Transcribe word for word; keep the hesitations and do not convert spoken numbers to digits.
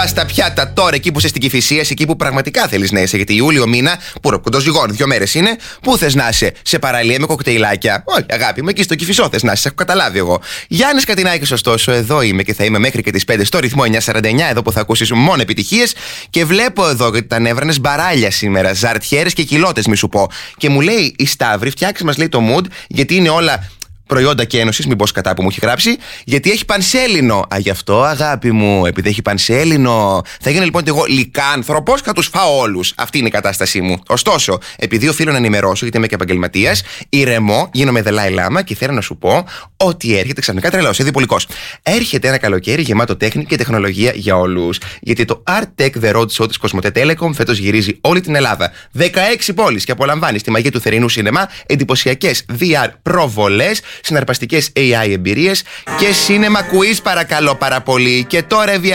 πας στα πιάτα τώρα εκεί που είσαι στην Κηφισίας, εκεί που πραγματικά θέλεις να είσαι. Γιατί Ιούλιο μήνα, που κοντοζυγών, δύο μέρες είναι, πού θες να είσαι? Σε παραλία με κοκτέιλάκια? Όχι, αγάπη μου, εκεί στο Κηφισό θες να είσαι, έχω καταλάβει εγώ. Γιάννης Κατινάκης, ωστόσο, εδώ είμαι και θα είμαι μέχρι και τις πέντε στο ρυθμό εννιά σαράντα εννιά, εδώ που θα ακούσεις μόνο επιτυχίες. Και βλέπω εδώ ότι τα νεύρανες μπαράλια σήμερα, ζαρτιέρες και κιλότες, μη σου πω. Και μου λέει η Σταύρη, φτιάξε μας, λέει, το mood, γιατί είναι όλα προϊόντα και ένωσης, μην πω κατά που μου έχει γράψει, γιατί έχει πανσέλινο. Α, γι' αυτό, αγάπη μου, επειδή έχει πανσέλινο. Θα γίνω λοιπόν εγώ λυκάνθρωπος, θα τους φάω όλους. Αυτή είναι η κατάστασή μου. Ωστόσο, επειδή οφείλω να ενημερώσω, γιατί είμαι και επαγγελματίας, ηρεμώ, γίνομαι Δελάη Λάμα και θέλω να σου πω ότι έρχεται ξαφνικά τρελός, διπολικός. Έρχεται ένα καλοκαίρι γεμάτο τέχνη και τεχνολογία για όλους. Γιατί το Art Tech The Road Show της Κοσμοτέ Telecom φέτος γυρίζει όλη την Ελλάδα. δεκαέξι πόλεις και απολαμβάνει στη μαγεία του θερινού σινεμά εντυπωσιακές βι αρ προβολές, συναρπαστικές έι άι εμπειρίες και σίνεμα quiz, παρακαλώ πάρα πολύ. Και τώρα